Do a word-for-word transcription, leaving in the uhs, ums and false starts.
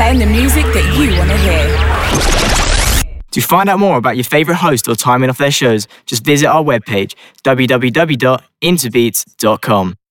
playing the music that you want to hear. To find out more about your favourite host or timing of their shows, just visit our webpage, w w w dot interbeats dot com.